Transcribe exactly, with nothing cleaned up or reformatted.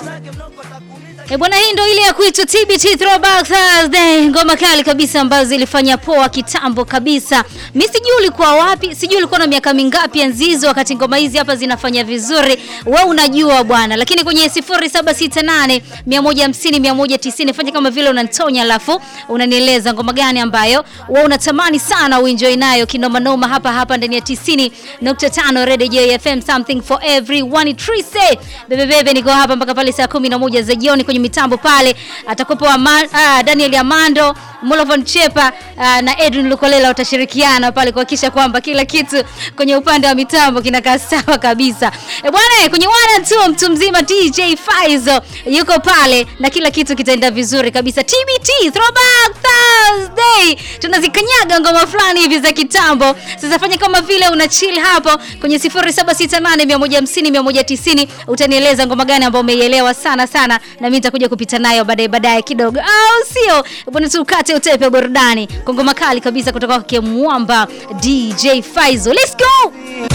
E bwana, hii ndio ile ya kuitwa T B T Throwback Thursday. Ngoma kali kabisa ambazo zilifanya poa kitambo kabisa. Mimi sijui ulikuwa wapi, sijui ulikuwa na miaka mingapi Nzizo wakati ngoma hizi hapa zinafanya vizuri. Wewe unajua bwana. Lakini kwenye sifuri saba sita nane mia moja hamsini mia moja tisini fanya kama vile unanitonya, alafu unanieleza ngoma gani ambayo wewe unatamani sana uenjoy nayo kinoma noma hapa hapa ndani ya tisini nukta tano Radio J F M, something for everyone. Trise bebe bebe, niko hapa mpaka pale saa kumi na moja za jioni. Kwenye mitambo pale atakuwepo uh, Daniel Amando, Molovan Chepa uh, na Edwin Lukolela utashirikiana pale kuhakikisha kwamba kila kitu kwenye upande wa mitambo kinakaa sawa kabisa. E bwana, kwenye one two mtu mzima D J Faizo yuko pale na kila kitu kitaenda vizuri kabisa. T B T Throwback Thursday, tunazikanyaga ngoma fulani hivi za kitambo. Sasa fanya kama vile una chill hapo kwenye sifuri saba sita nane mia moja hamsini mia moja tisini, utanieleza ngoma gani ambayo umeielewa sana sana, na mimi nitakuja kupita nayo baadaye baadaye kidogo, au sio bwana? Tukate utepe burudani kwa ngoma kali kabisa kutoka kwa Mwamba D J Faizo. Let's go.